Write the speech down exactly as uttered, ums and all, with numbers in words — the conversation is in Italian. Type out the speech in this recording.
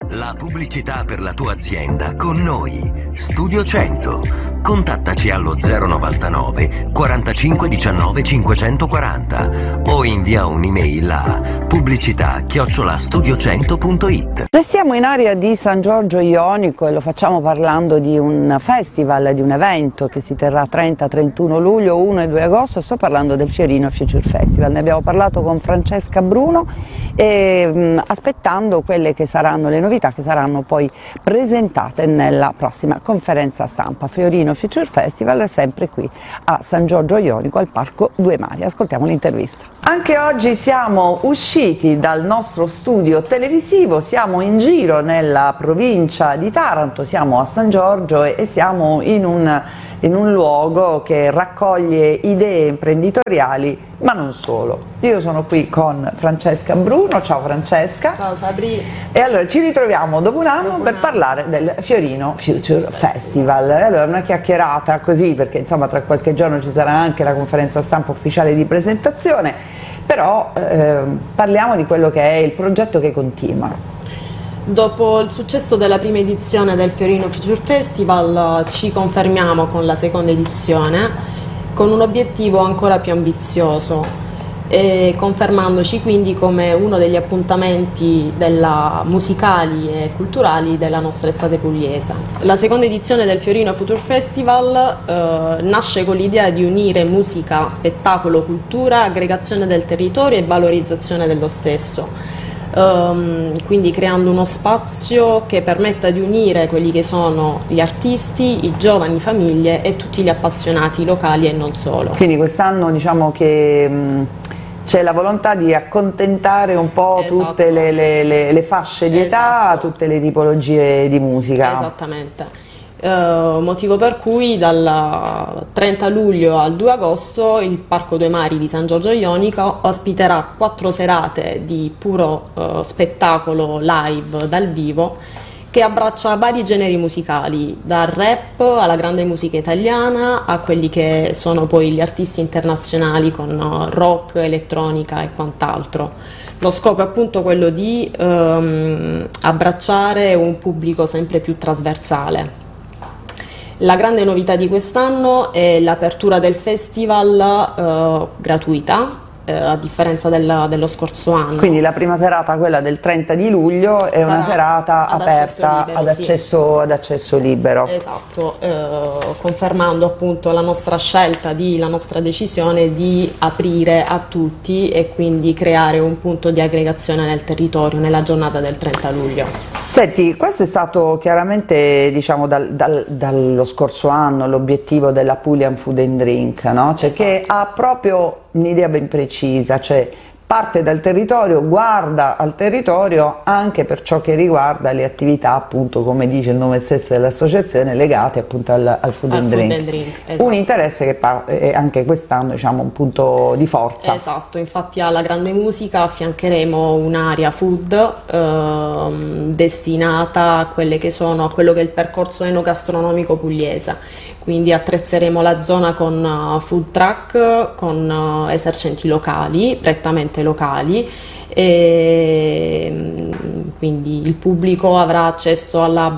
La pubblicità per la tua azienda con noi. Studio cento. Contattaci allo zero novantanove quarantacinque diciannove cinquecentoquaranta o invia un'email a pubblicità chiocciola studiocento punto it. Restiamo in area di San Giorgio Ionico e lo facciamo parlando di un festival, di un evento che si terrà trenta trentuno luglio, uno e due agosto. Sto parlando del Fiorino Future Festival. Ne abbiamo parlato con Francesca Bruno e mh, aspettando quelle che saranno le novità che saranno poi presentate nella prossima conferenza stampa. Fiorino Future Festival è sempre qui a San Giorgio Ionico al Parco Due Mari. Ascoltiamo l'intervista. Anche oggi siamo usciti dal nostro studio televisivo, siamo in giro nella provincia di Taranto, siamo a San Giorgio e siamo in un, in un luogo che raccoglie idee imprenditoriali, ma non solo. Io sono qui con Francesca Bruno. Ciao Francesca. Ciao Sabri. E allora ci ritroviamo dopo un anno dopo per un parlare anno. del Fiorino Future Festival. E allora una chiacchierata così, perché insomma tra qualche giorno ci sarà anche la conferenza stampa ufficiale di presentazione, però eh, parliamo di quello che è il progetto che continua. Dopo il successo della prima edizione del Fiorino Future Festival ci confermiamo con la seconda edizione con un obiettivo ancora più ambizioso, e confermandoci quindi come uno degli appuntamenti della, musicali e culturali della nostra estate pugliese. La seconda edizione del Fiorino Future Festival eh, nasce con l'idea di unire musica, spettacolo, cultura, aggregazione del territorio e valorizzazione dello stesso. Um, quindi creando uno spazio che permetta di unire quelli che sono gli artisti, i giovani, famiglie e tutti gli appassionati locali e non solo. Quindi quest'anno diciamo che mh, c'è la volontà di accontentare un po' Esatto. tutte le, le, le, le fasce di età, Esatto. tutte le tipologie di musica. Esattamente. Uh, motivo per cui dal trenta luglio al due agosto il Parco Due Mari di San Giorgio Ionico ospiterà quattro serate di puro uh, spettacolo live dal vivo che abbraccia vari generi musicali, dal rap alla grande musica italiana a quelli che sono poi gli artisti internazionali con rock, elettronica e quant'altro. Lo scopo è appunto quello di um, abbracciare un pubblico sempre più trasversale. La grande novità di quest'anno è l'apertura del festival eh, gratuita, eh, a differenza del, dello scorso anno. Quindi la prima serata, quella del trenta di luglio, è Sarà una serata ad aperta accesso libero, ad, sì. accesso, ad accesso libero. Esatto, eh, confermando appunto la nostra scelta, di, la nostra decisione di aprire a tutti e quindi creare un punto di aggregazione nel territorio nella giornata del trenta luglio. Senti, questo è stato chiaramente, diciamo, dal, dal, dallo scorso anno l'obiettivo della Pulian Food and Drink, no? Cioè, Esatto. che ha proprio un'idea ben precisa, cioè parte dal territorio, guarda al territorio anche per ciò che riguarda le attività, appunto, come dice il nome stesso dell'associazione, legate appunto al, al food, Al and, food drink. and drink, esatto. Un interesse che è anche quest'anno, diciamo, un punto di forza. Esatto, infatti alla grande musica affiancheremo un'area food ehm, destinata a quelle che sono a quello che è il percorso enogastronomico pugliese. Quindi attrezzeremo la zona con uh, food truck, con uh, esercenti locali, prettamente locali, e quindi il pubblico avrà accesso alla